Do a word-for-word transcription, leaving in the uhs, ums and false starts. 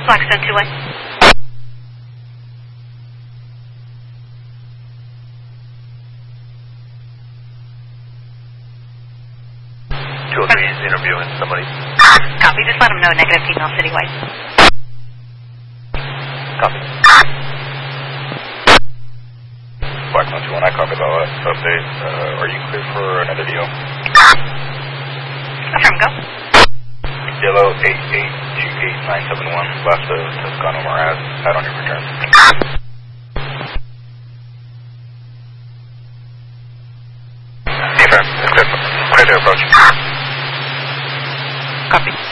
Blackstone two-way. two oh three is interviewing somebody. Copy. Just let them know negative female citywide. Copy. Blackstone two one, I copy the last update. Uh, are you clear for another deal? Affirm, go. Yellow eight eight two eight nine seven one, last of Toscano Moraz, out on your return. Affirm, clear, clear to approach. Copy.